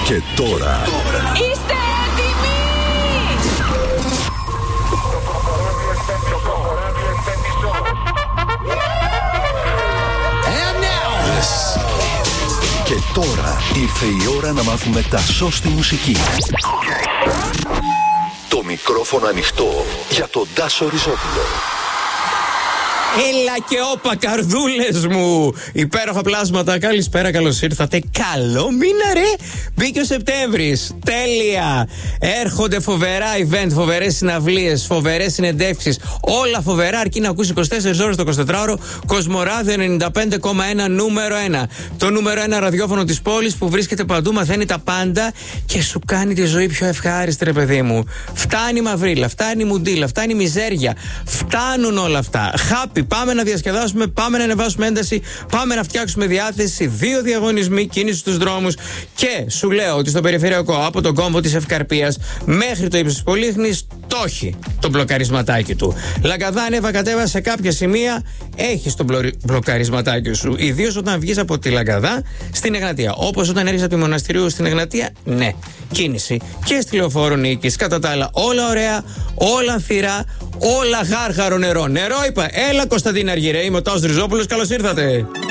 Και τώρα. Είστε έτοιμοι? Και τώρα ήρθε η ώρα να μάθουμε τα σως στη μουσική. Το μικρόφωνο ανοιχτό για τον Τάσο Ριζόπουλο. Έλα και όπα, καρδούλες μου! Υπέροχα πλάσματα, καλησπέρα, καλώς ήρθατε. Καλό μήνα, ρε! Μπήκε ο Σεπτέμβρης. Τέλεια! Έρχονται φοβερά event, φοβερές συναυλίες, φοβερές συνεντεύξεις. Όλα φοβερά, αρκεί να ακούσει 24 ώρες το 24ωρο. Κοσμοράδιο 95,1 νούμερο 1. Το νούμερο 1 ραδιόφωνο της πόλης που βρίσκεται παντού, μαθαίνει τα πάντα και σου κάνει τη ζωή πιο ευχάριστη, ρε παιδί μου. Φτάνει μαυρίλα, φτάνει μουντίλα, φτάνει μιζέρια. Φτάνουν όλα αυτά. Χάπι. Πάμε να διασκεδάσουμε, πάμε να ανεβάσουμε ένταση, πάμε να φτιάξουμε διάθεση. 2 διαγωνισμοί, κίνηση στους δρόμους. Και σου λέω ότι στο περιφερειακό, από τον κόμβο της Ευκαρπίας μέχρι το ύψος της Πολύχνης, το έχει το μπλοκαρισματάκι του. Λαγκαδά, ανέβα κατέβα σε κάποια σημεία, έχεις το μπλοκαρισματάκι σου. Ιδίως όταν βγεις από τη Λαγκαδά στην Εγνατία. Όπως όταν έρχεσαι από τη Μοναστηρίου στην Εγνατία, ναι, κίνηση. Και στη Λεωφόρο Νίκης, κατά τα άλλα, όλα ωραία, όλα ανθυρά, όλα γάργαρο νερό. Νερό είπα. Έλα Κωνσταντίνα Αργυρέ, είμαι ο Τάσος Ριζόπουλος, καλώς ήρθατε.